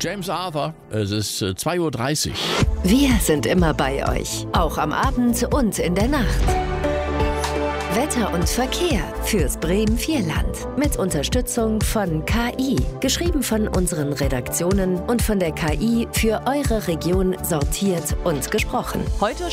James Arthur, es ist 2:30 Uhr. Wir sind immer bei euch, auch am Abend und in der Nacht. Wetter und Verkehr fürs Bremen-Vierland mit Unterstützung von KI. Geschrieben von unseren Redaktionen und von der KI für eure Region sortiert und gesprochen. Heute